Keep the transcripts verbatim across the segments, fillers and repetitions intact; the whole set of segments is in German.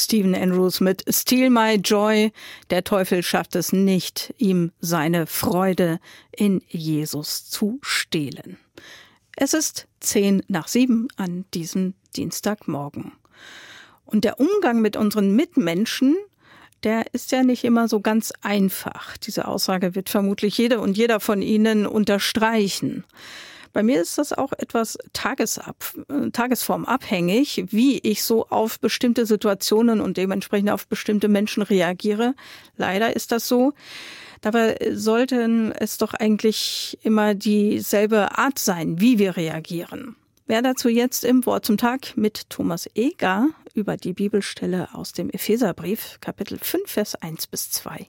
Stephen Andrews mit Steal My Joy. Der Teufel schafft es nicht, ihm seine Freude in Jesus zu stehlen. Es ist zehn nach sieben an diesem Dienstagmorgen. Und der Umgang mit unseren Mitmenschen, der ist ja nicht immer so ganz einfach. Diese Aussage wird vermutlich jede und jeder von Ihnen unterstreichen. Bei mir ist das auch etwas tagesab, tagesformabhängig, wie ich so auf bestimmte Situationen und dementsprechend auf bestimmte Menschen reagiere. Leider ist das so. Dabei sollten es doch eigentlich immer dieselbe Art sein, wie wir reagieren. Mehr dazu jetzt im Wort zum Tag mit Thomas Eger über die Bibelstelle aus dem Epheserbrief, Kapitel fünf, Vers eins bis zwei.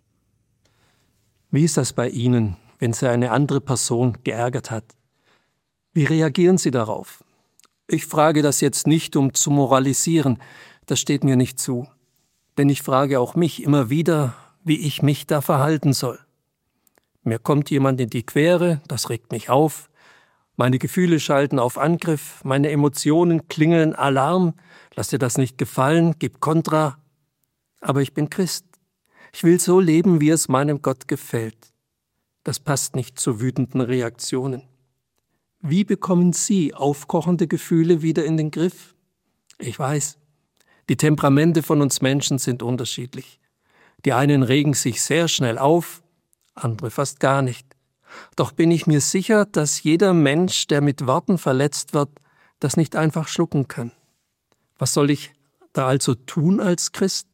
Wie ist das bei Ihnen, wenn Sie eine andere Person geärgert hat? Wie reagieren Sie darauf? Ich frage das jetzt nicht, um zu moralisieren, das steht mir nicht zu. Denn ich frage auch mich immer wieder, wie ich mich da verhalten soll. Mir kommt jemand in die Quere, das regt mich auf. Meine Gefühle schalten auf Angriff, meine Emotionen klingeln Alarm. Lass dir das nicht gefallen, gib Kontra. Aber ich bin Christ. Ich will so leben, wie es meinem Gott gefällt. Das passt nicht zu wütenden Reaktionen. Wie bekommen Sie aufkochende Gefühle wieder in den Griff? Ich weiß, die Temperamente von uns Menschen sind unterschiedlich. Die einen regen sich sehr schnell auf, andere fast gar nicht. Doch bin ich mir sicher, dass jeder Mensch, der mit Worten verletzt wird, das nicht einfach schlucken kann. Was soll ich da also tun als Christ?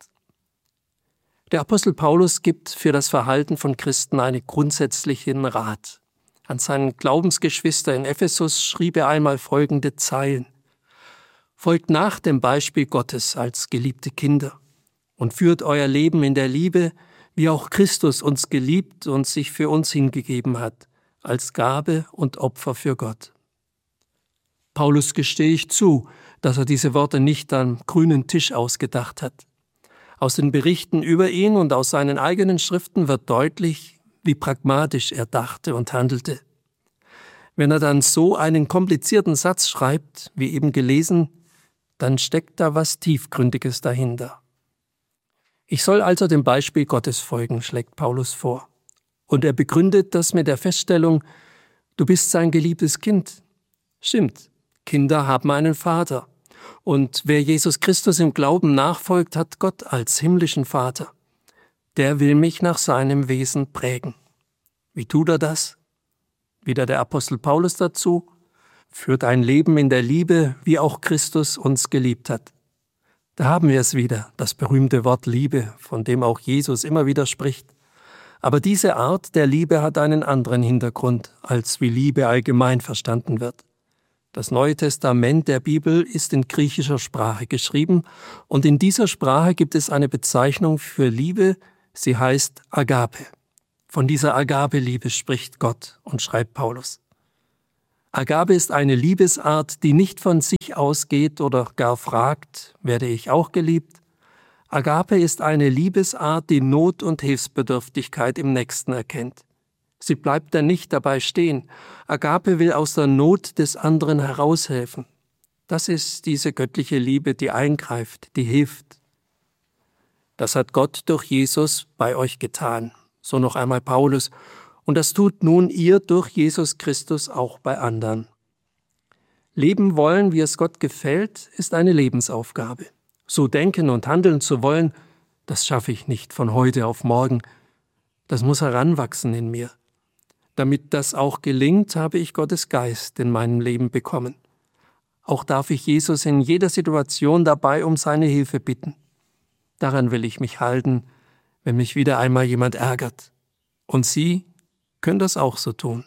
Der Apostel Paulus gibt für das Verhalten von Christen einen grundsätzlichen Rat. An seinen Glaubensgeschwister in Ephesus schrieb er einmal folgende Zeilen: Folgt nach dem Beispiel Gottes als geliebte Kinder und führt euer Leben in der Liebe, wie auch Christus uns geliebt und sich für uns hingegeben hat, als Gabe und Opfer für Gott. Paulus gestehe ich zu, dass er diese Worte nicht am grünen Tisch ausgedacht hat. Aus den Berichten über ihn und aus seinen eigenen Schriften wird deutlich, wie pragmatisch er dachte und handelte. Wenn er dann so einen komplizierten Satz schreibt, wie eben gelesen, dann steckt da was Tiefgründiges dahinter. Ich soll also dem Beispiel Gottes folgen, schlägt Paulus vor. Und er begründet das mit der Feststellung, du bist sein geliebtes Kind. Stimmt, Kinder haben einen Vater. Und wer Jesus Christus im Glauben nachfolgt, hat Gott als himmlischen Vater. Der will mich nach seinem Wesen prägen. Wie tut er das? Wieder der Apostel Paulus dazu: Führt ein Leben in der Liebe, wie auch Christus uns geliebt hat. Da haben wir es wieder, das berühmte Wort Liebe, von dem auch Jesus immer wieder spricht. Aber diese Art der Liebe hat einen anderen Hintergrund, als wie Liebe allgemein verstanden wird. Das Neue Testament der Bibel ist in griechischer Sprache geschrieben und in dieser Sprache gibt es eine Bezeichnung für Liebe, sie heißt Agape. Von dieser Agape-Liebe spricht Gott und schreibt Paulus. Agape ist eine Liebesart, die nicht von sich ausgeht oder gar fragt, werde ich auch geliebt? Agape ist eine Liebesart, die Not und Hilfsbedürftigkeit im Nächsten erkennt. Sie bleibt dann nicht dabei stehen. Agape will aus der Not des anderen heraushelfen. Das ist diese göttliche Liebe, die eingreift, die hilft. Das hat Gott durch Jesus bei euch getan. So noch einmal Paulus. Und das tut nun ihr durch Jesus Christus auch bei anderen. Leben wollen, wie es Gott gefällt, ist eine Lebensaufgabe. So denken und handeln zu wollen, das schaffe ich nicht von heute auf morgen. Das muss heranwachsen in mir. Damit das auch gelingt, habe ich Gottes Geist in meinem Leben bekommen. Auch darf ich Jesus in jeder Situation dabei um seine Hilfe bitten. Daran will ich mich halten, wenn mich wieder einmal jemand ärgert. Und Sie können das auch so tun.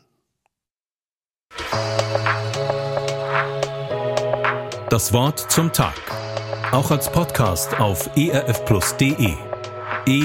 Das Wort zum Tag. Auch als Podcast auf e r f plus punkt d e.